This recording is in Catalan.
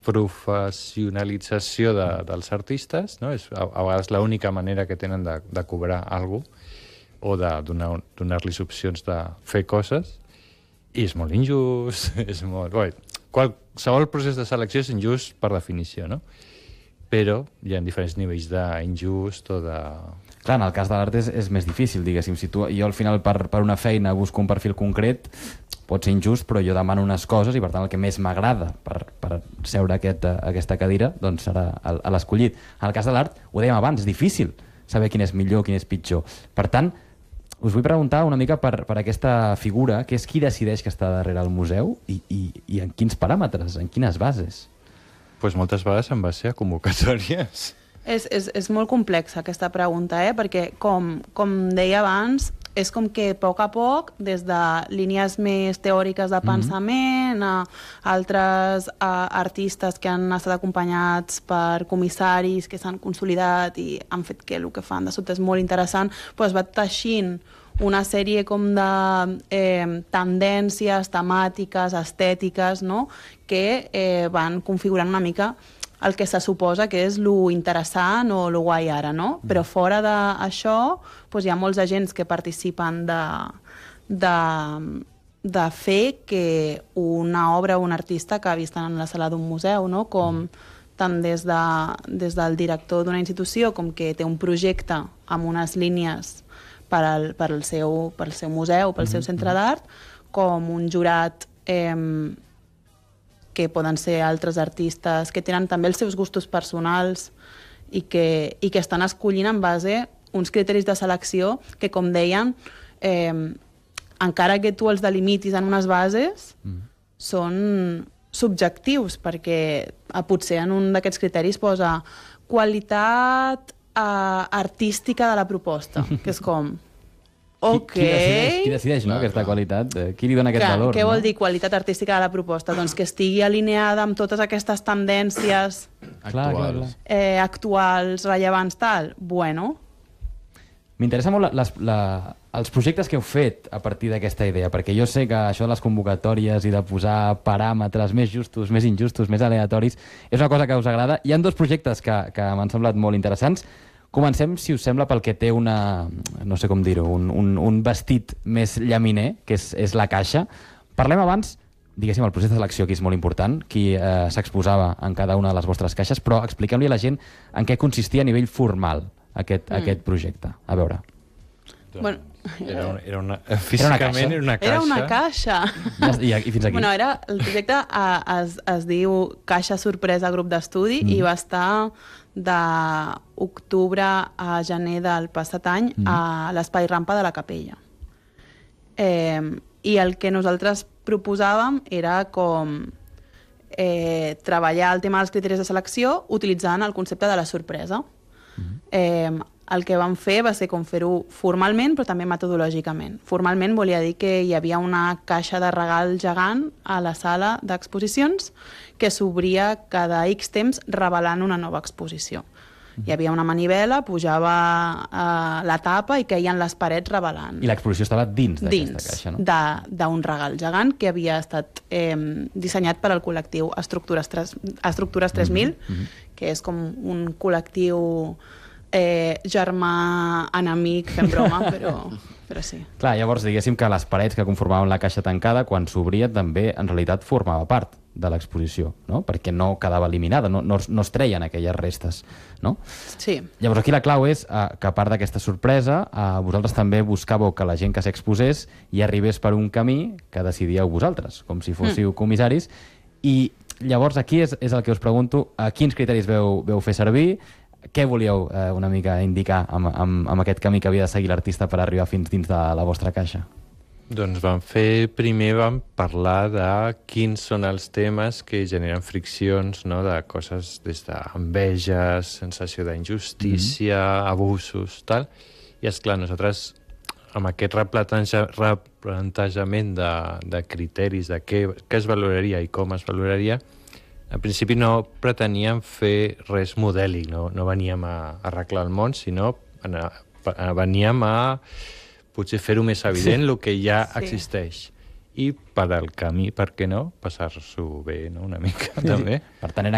professionalització dels artistes, no? És a vegades l'única manera que tenen de cobrar alguna cosa o de donar-los opcions de fer coses, i és molt injust, és molt... Bé, qualsevol procés de selecció és injust per definició, no? Però hi ha diferents nivells d'injust o de... Clar, en el cas de l'art és més difícil, diguéssim. Si jo al final per una feina busco un perfil concret, pot ser injust, però jo demano unes coses i per tant el que més m'agrada per seure a aquesta cadira doncs serà l'escollit. En el cas de l'art, ho dèiem abans, és difícil saber quin és millor, quin és pitjor. Per tant, us vull preguntar una mica per aquesta figura, que és qui decideix que està darrere el museu i en quins paràmetres, en quines bases? Pues moltes vegades en base a convocatòries. És molt complexa aquesta pregunta, perquè com deia abans, és com que a poc, des de línies més teòriques de pensament a altres artistes que han estat acompanyats per comissaris que s'han consolidat i han fet que el que fan de sobte és molt interessant, doncs va teixint una sèrie com de tendències, temàtiques, estètiques, no? Que van configurant una mica el que se suposa que és lo interessant o lo guai ara, no? Però fora d'això doncs hi ha molts agents que participen de fer que una obra o un artista acabi estant en la sala d'un museu, no? Com tant des del director d'una institució com que té un projecte amb unes línies per al seu museu, pel seu centre d'art, com un jurat que poden ser altres artistes que tenen també els seus gustos personals i que estan escollint en base a uns criteris de selecció que, com deien, encara que tu els delimitis en unes bases, són subjectius, perquè potser en un d'aquests criteris posa qualitat artística de la proposta, que és com... Qui decideix aquesta qualitat? Qui li dona aquest valor? Què vol dir qualitat artística de la proposta? Doncs que estigui alineada amb totes aquestes tendències actuals, rellevants, tal. Bueno. M'interessa molt els projectes que heu fet a partir d'aquesta idea, perquè jo sé que això de les convocatòries i de posar paràmetres més justos, més injustos, més aleatoris, és una cosa que us agrada. Hi ha dos projectes que m'han semblat molt interessants. Comencem, si us sembla, pel que té no sé com dir-ho, un vestit més llaminer, que és la caixa. Parlem abans, diguéssim, el procés de selecció, que és molt important, qui s'exposava en cada una de les vostres caixes, però expliquem-li a la gent en què consistia a nivell formal aquest projecte. A veure. Bueno, físicament era una caixa. Era una caixa. I fins aquí. Bueno, el projecte es diu Caixa Sorpresa Grup d'Estudi i va estar d'octubre a gener del passat any a l'Espai Rampa de la Capella. I el que nosaltres proposàvem era com treballar el tema dels criteris de selecció utilitzant el concepte de la sorpresa. El que vam fer va ser com fer-ho formalment, però també metodològicament. Formalment volia dir que hi havia una caixa de regal gegant a la sala d'exposicions que s'obria cada X temps revelant una nova exposició. Hi havia una manivela, pujava la tapa i queien les parets revelant. I l'exposició estava dins d'aquesta caixa, no? D'un regal gegant que havia estat dissenyat per al col·lectiu Estructures 3000, que és com un col·lectiu germà, enemic, fem broma, però sí. Clar, llavors diguéssim que les parets que conformaven la caixa tancada, quan s'obria, també en realitat formava part de l'exposició, no? Perquè no quedava eliminada, no es treien aquelles restes, no? Sí. Llavors aquí la clau és que a part d'aquesta sorpresa, vosaltres també buscàveu que la gent que s'exposés hi arribés per un camí que decidíeu vosaltres, com si fóssiu comissaris, i llavors aquí és el que us pregunto, quins criteris veu fer servir, què volíeu una mica indicar amb aquest camí que havia de seguir l'artista per arribar fins dins de la vostra caixa? Doncs primer vam parlar de quins són els temes que generen friccions, no? De coses des d'enveges, sensació d'injustícia, abusos, tal. I esclar, nosaltres amb aquest replantejament de criteris, de què es valoraria i com es valoraria, en principi no preteníem fer res modèlic, no veníem a arreglar el món, sinó veníem a potser fer-ho més evident, el que ja existeix. I per al camí, per què no, passar-s'ho bé, no? Una mica, també. Per tant, era